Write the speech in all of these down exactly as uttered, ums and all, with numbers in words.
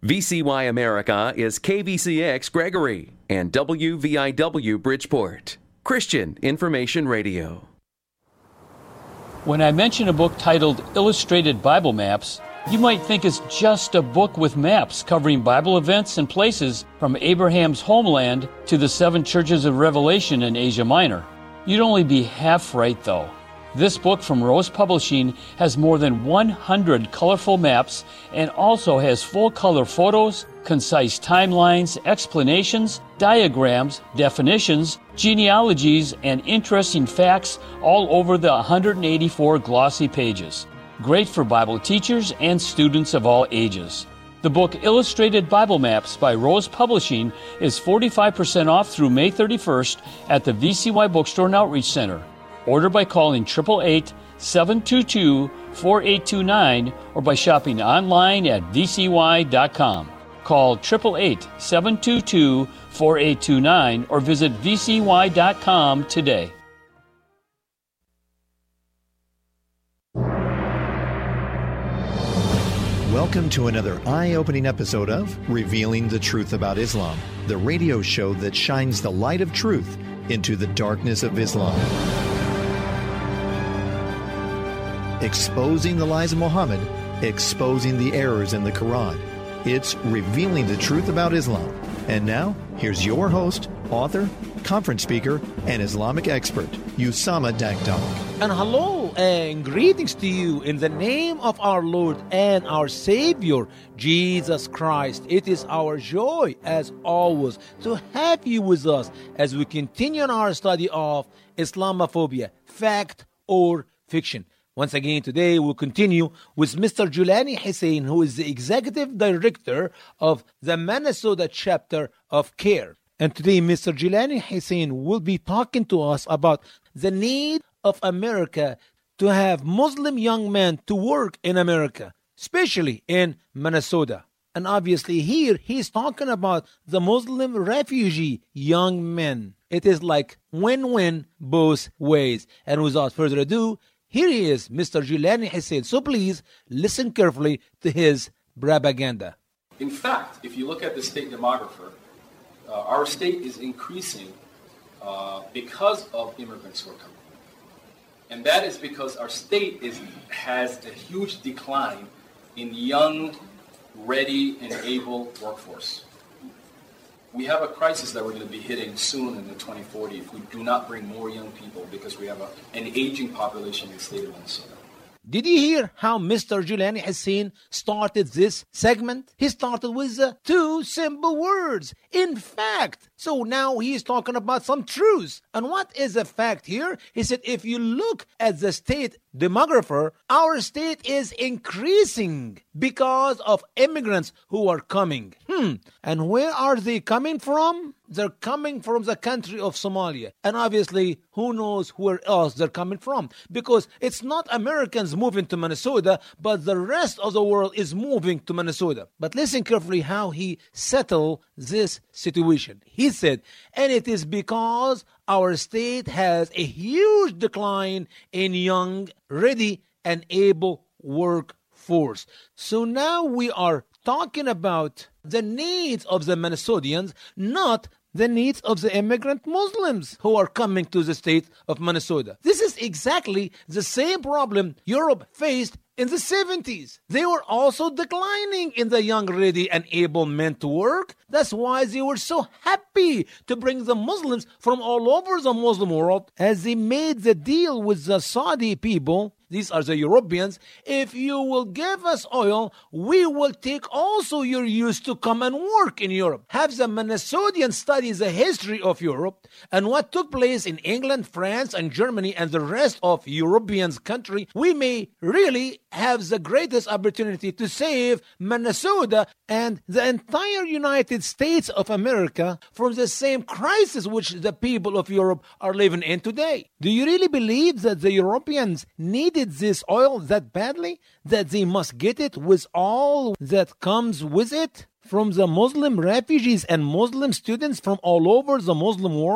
V C Y America is K V C X Gregory and W V I W Bridgeport. Christian Information Radio. When I mention a book titled Illustrated Bible Maps, you might think it's just a book with maps covering Bible events and places from Abraham's homeland to the seven churches of Revelation in Asia Minor. You'd only be half right, though. This book from Rose Publishing has more than one hundred colorful maps and also has full-color photos, concise timelines, explanations, diagrams, definitions, genealogies, and interesting facts all over the one hundred eighty-four glossy pages. Great for Bible teachers and students of all ages. The book Illustrated Bible Maps by Rose Publishing is forty-five percent off through May thirty-first at the V C Y Bookstore and Outreach Center. Order by calling eight eight eight, seven two two, four eight two nine or by shopping online at v c y dot com. Call eight eight eight, seven two two, four eight two nine or visit v c y dot com today. Welcome to another eye-opening episode of Revealing the Truth About Islam, the radio show that shines the light of truth into the darkness of Islam. Exposing the lies of Muhammad, exposing the errors in the Quran. It's Revealing the Truth About Islam. And now, here's your host, author, conference speaker, and Islamic expert, Usama Dagdag. And hello and greetings to you in the name of our Lord and our Savior, Jesus Christ. It is our joy, as always, to have you with us as we continue on our study of Islamophobia, fact or fiction. Once again, today we'll continue with Mister Julani Hussein, who is the Executive Director of the Minnesota chapter of CARE. And today, Mister Julani Hussein will be talking to us about the need of America to have Muslim young men to work in America, especially in Minnesota. And obviously here, he's talking about the Muslim refugee young men. It is like win-win both ways. And without further ado, here he is, Mister Julani Hussein. So please listen carefully to his propaganda. In fact, if you look at the state demographer, uh, our state is increasing uh, because of immigrants who are coming. And that is because our state is has a huge decline in young, ready, and able workforce. We have a crisis that we're going to be hitting soon in the twenty forty if we do not bring more young people because we have a, an aging population in the state of Minnesota. Did you hear how Mister Julani Hussein started this segment? He started with uh, two simple words, in fact. So now he is talking about some truths. And what is a fact here? He said, if you look at the state demographer, our state is increasing because of immigrants who are coming. Hmm. And where are they coming from? They're coming from the country of Somalia. And obviously, who knows where else they're coming from? Because it's not Americans moving to Minnesota, but the rest of the world is moving to Minnesota. But listen carefully how he settled this situation. He said, and it is because our state has a huge decline in young, ready, and able workforce. So now we are talking about the needs of the Minnesotans, not the needs of the immigrant Muslims who are coming to the state of Minnesota. This is exactly the same problem Europe faced in the seventies. They were also declining in the young, ready, and able men to work. That's why they were so happy to bring the Muslims from all over the Muslim world as they made the deal with the Saudi people. These are the Europeans. If you will give us oil, we will take also your youth to come and work in Europe. Have the Minnesotians study the history of Europe and what took place in England, France, and Germany and the rest of European country. We may really have the greatest opportunity to save Minnesota and the entire United States of America from the same crisis which the people of Europe are living in today. Do you really believe that the Europeans needed this oil that badly, that they must get it with all that comes with it from the Muslim refugees and Muslim students from all over the Muslim world?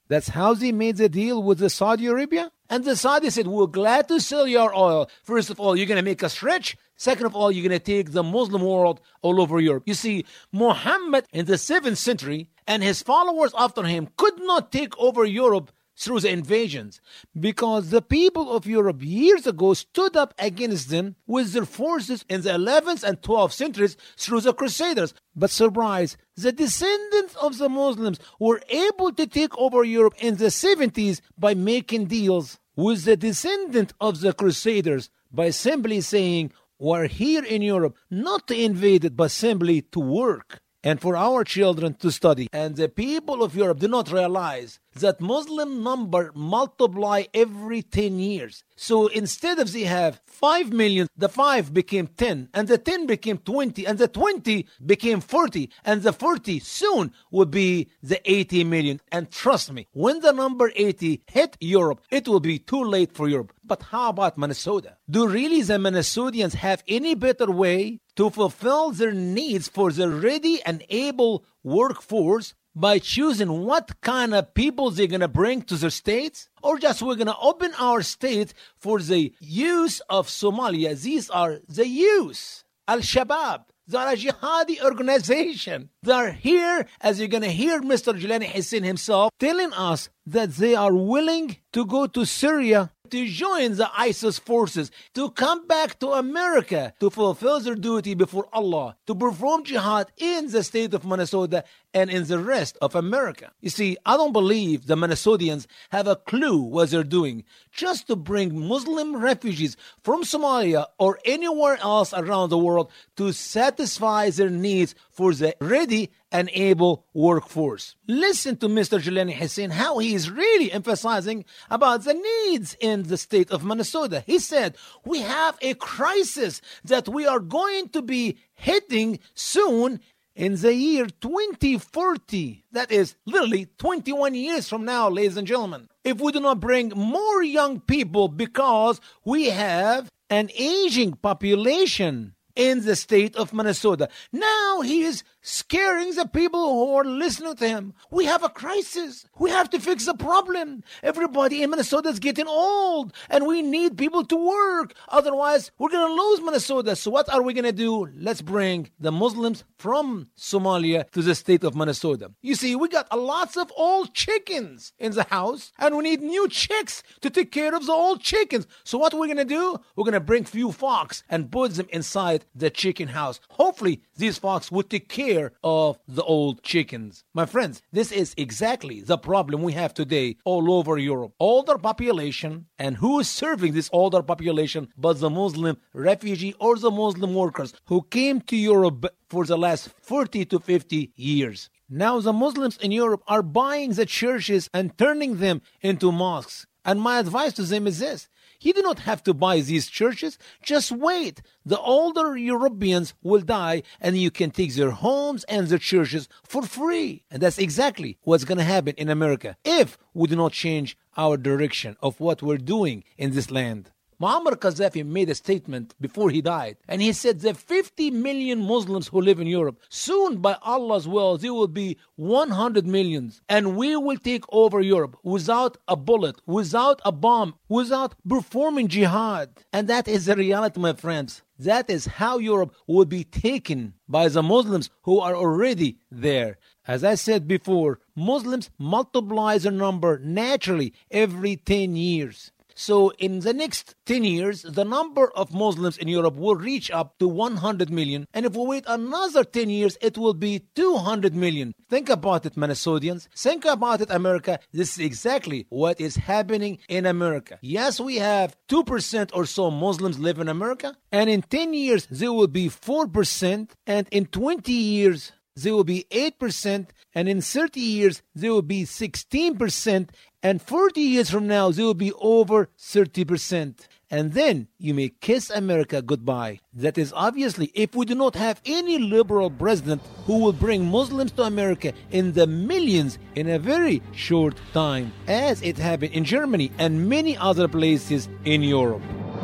That's how they made the deal with the Saudi Arabia. And the Saudi said, we're glad to sell your oil. First of all, you're going to make us rich. Second of all, you're going to take the Muslim world all over Europe. You see, Muhammad in the seventh century and his followers after him could not take over Europe through the invasions, because the people of Europe years ago stood up against them with their forces in the eleventh and twelfth centuries through the Crusaders. But surprise, the descendants of the Muslims were able to take over Europe in the seventies by making deals with the descendant of the Crusaders by simply saying, we're here in Europe not to invade it, but simply to work and for our children to study. And the people of Europe do not realize that Muslim number multiply every ten years. So instead of they have five million, the five became ten, and the ten became twenty, and the twenty became forty, and the forty soon would be the eighty million. And trust me, when the number eighty hit Europe, it will be too late for Europe. But how about Minnesota? Do really the Minnesotans have any better way to fulfill their needs for the ready and able workforce by choosing what kind of people they're going to bring to their states? Or just we're going to open our state for the use of Somalia? These are the youth, Al-Shabaab. They are a jihadi organization. They are here, as you're going to hear Mister Jelani Hussein himself telling us that they are willing to go to Syria to join the ISIS forces, to come back to America to fulfill their duty before Allah, to perform jihad in the state of Minnesota and in the rest of America. You see, I don't believe the Minnesotans have a clue what they're doing just to bring Muslim refugees from Somalia or anywhere else around the world to satisfy their needs for the ready and able workforce. Listen to Mister Jelani Hussein, how he is really emphasizing about the needs in the state of Minnesota. He said, we have a crisis that we are going to be hitting soon in the year twenty forty. That is literally twenty-one years from now, ladies and gentlemen. If we do not bring more young people, because we have an aging population in the state of Minnesota. Now he is scaring the people who are listening to him. We have a crisis. We have to fix the problem. Everybody in Minnesota is getting old, and we need people to work. Otherwise, we're going to lose Minnesota. So what are we going to do? Let's bring the Muslims from Somalia to the state of Minnesota. You see, we got a lots of old chickens in the house, and we need new chicks to take care of the old chickens. So what we're going to do? We're going to bring few fox and put them inside the chicken house. Hopefully, these fox would take care of the old chickens. My friends, this is exactly the problem we have today all over Europe. Older population, and who is serving this older population but the Muslim refugee or the Muslim workers who came to Europe for the last forty to fifty years. Now the Muslims in Europe are buying the churches and turning them into mosques. And my advice to them is this: you do not have to buy these churches. Just wait. The older Europeans will die, and you can take their homes and their churches for free. And that's exactly what's going to happen in America if we do not change our direction of what we're doing in this land. Muammar Gaddafi made a statement before he died, and he said the fifty million Muslims who live in Europe, soon by Allah's will, there will be one hundred millions, and we will take over Europe without a bullet, without a bomb, without performing jihad. And that is the reality, my friends. That is how Europe will be taken by the Muslims who are already there. As I said before, Muslims multiply their number naturally every ten years. So in the next ten years, the number of Muslims in Europe will reach up to one hundred million. And if we wait another ten years, it will be two hundred million. Think about it, Minnesotans. Think about it, America. This is exactly what is happening in America. Yes, we have two percent or so Muslims live in America. And in ten years, there will be four percent. And in twenty years, there will be eight percent. And in thirty years, there will be sixteen percent. And forty years from now, there will be over thirty percent. And then you may kiss America goodbye. That is obviously if we do not have any liberal president who will bring Muslims to America in the millions in a very short time, as it happened in Germany and many other places in Europe.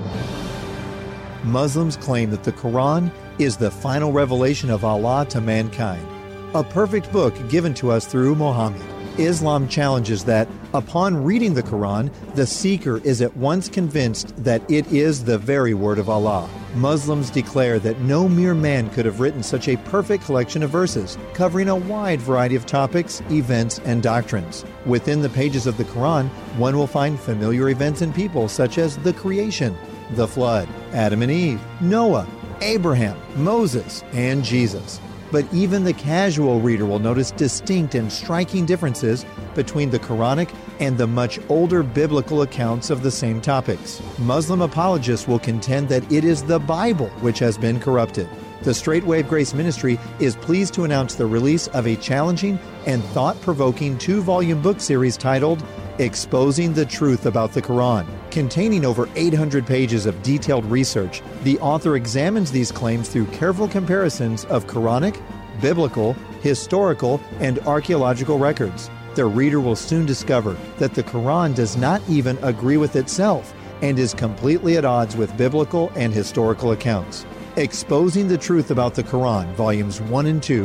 Muslims claim that the Quran is the final revelation of Allah to mankind, a perfect book given to us through Muhammad. Islam challenges that Upon reading the Quran, the seeker is at once convinced that it is the very word of Allah. Muslims declare that no mere man could have written such a perfect collection of verses, covering a wide variety of topics, events, and doctrines. Within the pages of the Quran, one will find familiar events and people such as the creation, the flood, Adam and Eve, Noah, Abraham, Moses, and Jesus. But even the casual reader will notice distinct and striking differences between the Quranic and the much older biblical accounts of the same topics. Muslim apologists will contend that it is the Bible which has been corrupted. The Straight Wave Grace Ministry is pleased to announce the release of a challenging and thought-provoking two-volume book series titled Exposing the Truth About the Quran. Containing over eight hundred pages of detailed research, the author examines these claims through careful comparisons of Quranic, biblical, historical, and archaeological records. The reader will soon discover that the Quran does not even agree with itself and is completely at odds with biblical and historical accounts. Exposing the Truth About the Quran, Volumes one and two,